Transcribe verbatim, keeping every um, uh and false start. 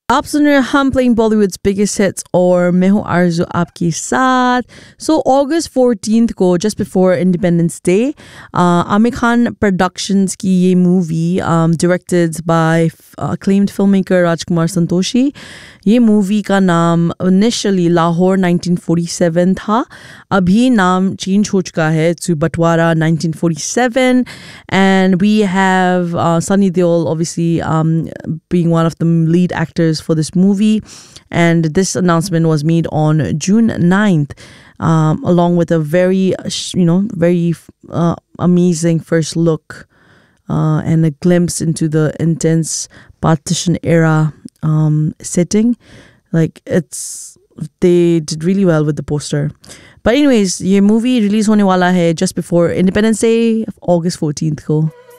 आप सुन रहे हैं हम प्लेइंग बॉलीवुड्स बिगेस्ट हिट्स और मैं हूँ आरजू आपके साथ. सो अगस्त फोर्टीन्थ को just before independence day Aamir Khan productions की ये movie directed by acclaimed filmmaker Rajkumar Santoshi. ये मूवी का नाम initially Lahore nineteen forty seven था. अभी नाम चेंज हो चुका है टू बटवारा nineteen forty seven. And we have uh, Sunny Deol obviously um, being one of the lead actors for this movie. And this announcement was made on June ninth. Um, along with a very, you know, very uh, amazing first look uh, and a glimpse into the intense partition era um, setting. Like, it's, they did really well with the poster. But anyways, ये movie release होने वाला है just before Independence Day, August fourteenth को.